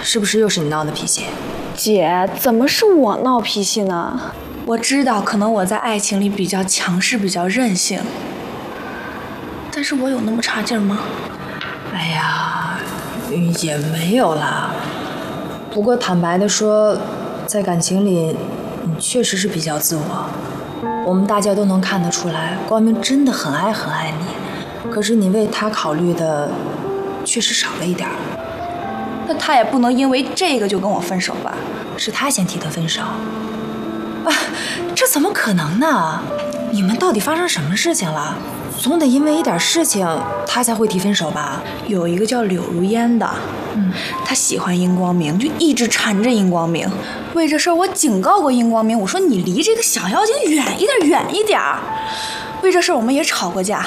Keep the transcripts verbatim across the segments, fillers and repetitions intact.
是不是又是你闹的脾气？ 姐，怎么是我闹脾气呢？ 我知道，可能我在爱情里比较强势，比较任性，但是我有那么差劲吗？ 哎呀，也没有啦。不过坦白的说，在感情里，你确实是比较自我。我们大家都能看得出来，光明真的很爱很爱你，可是你为他考虑的确实少了一点儿。 那他也不能因为这个就跟我分手吧？ 是他先提的分手。啊，这怎么可能呢？你们到底发生什么事情了？总得因为一点事情他才会提分手吧？ 有一个叫柳如烟的，嗯，他喜欢殷光明，就一直缠着殷光明。为这事儿我警告过殷光明，我说你离这个小妖精远一点，远一点。为这事儿我们也吵过架，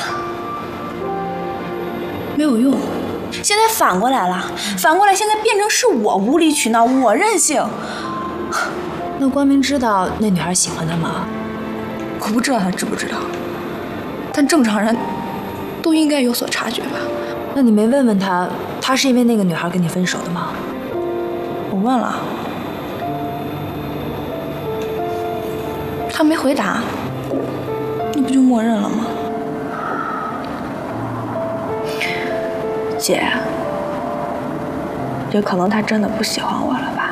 没有用。现在反过来了，反过来现在变成是我无理取闹，我任性。 那光明知道那女孩喜欢他吗？ 我不知道他知不知道，但正常人都应该有所察觉吧。 那你没问问他，他是因为那个女孩跟你分手的吗？ 我问了，他没回答，那不就默认了吗？姐，也可能他真的不喜欢我了吧？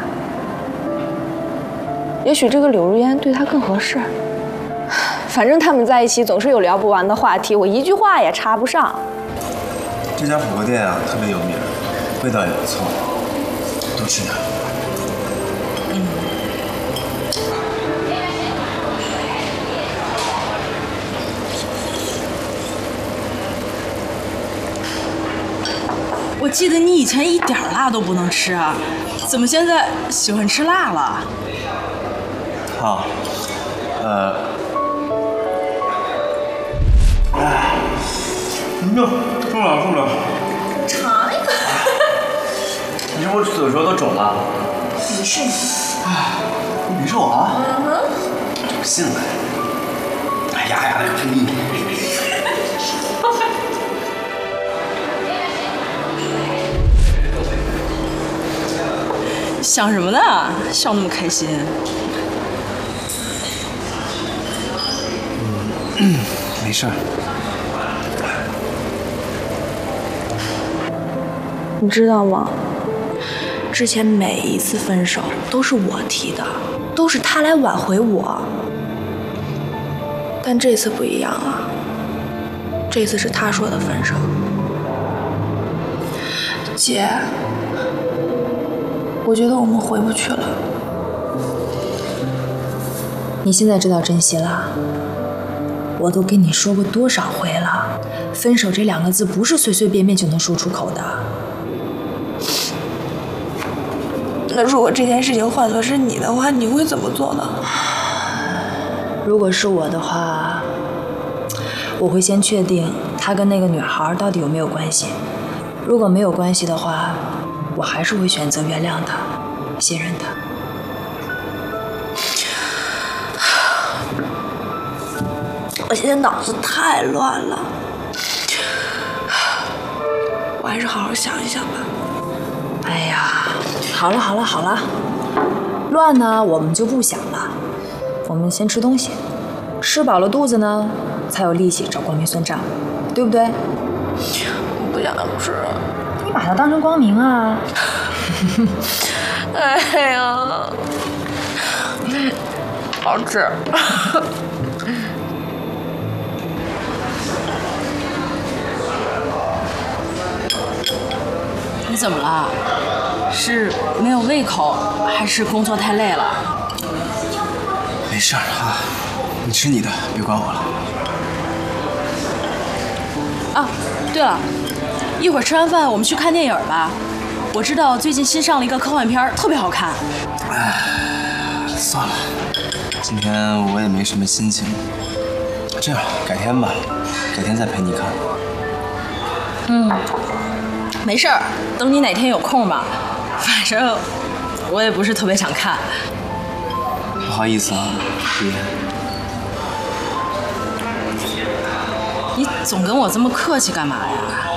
也许这个柳如烟对他更合适。反正他们在一起总是有聊不完的话题，我一句话也插不上。 这家火锅店啊特别有名，味道也不错，多吃点。嗯。 我记得你以前一点辣都不能吃啊，怎么现在喜欢吃辣了？ 好，呃，哎，no，受不了，受不了。 尝一个。 你是不是嘴唇都肿了？ 没事你。 哎，你是我啊？ 嗯哼。 不信了。哎呀呀，注意。 想什么呢？笑那么开心。 嗯，没事儿。 你知道吗？之前每一次分手都是我提的，都是他来挽回我。但这次不一样啊，这次是他说的分手。姐，我觉得我们回不去了。 你现在知道珍惜了？我都跟你说过多少回了，分手这两个字不是随随便便就能说出口的。 那如果这件事情换作是你的话，你会怎么做呢？ 如果是我的话，我会先确定他跟那个女孩到底有没有关系。如果没有关系的话，我还是会选择原谅他，信任他。 我现在脑子太乱了，我还是好好想一想吧。 哎呀，好了好了好了，乱呢我们就不想了，我们先吃东西，吃饱了肚子呢，才有力气找光明算账，对不对？ 我不想吃。 你把它当成光明啊！ 哎呀，好吃。 你怎么了？是没有胃口，还是工作太累了？ 没事儿啊，你吃你的，别管我了。 啊，对了，一会儿吃完饭我们去看电影吧。我知道最近新上了一个科幻片，特别好看。 哎，算了，今天我也没什么心情。这样，改天吧，改天再陪你看。 嗯，没事儿，等你哪天有空吧。反正我也不是特别想看。 不好意思啊，别。 你总跟我这么客气干嘛呀？